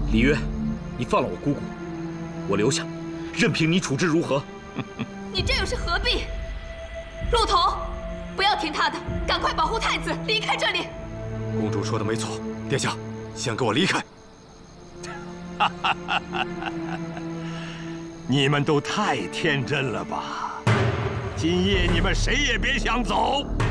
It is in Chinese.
李渊，你放了我姑姑，我留下，任凭你处置如何。 你这又是何必？陆统，不要听他的，赶快保护太子，离开这里。 公主说的没错，殿下，先给我离开。 你们都太天真了吧！今夜你们谁也别想走。